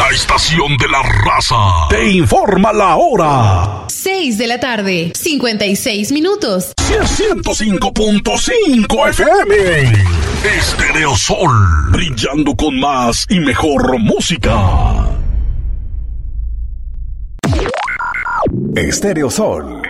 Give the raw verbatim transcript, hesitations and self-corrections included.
La estación de la raza te informa la hora. seis de la tarde, cincuenta y seis minutos. ciento cinco punto cinco F M. Estéreo Sol, brillando con más y mejor música. Estéreo Sol,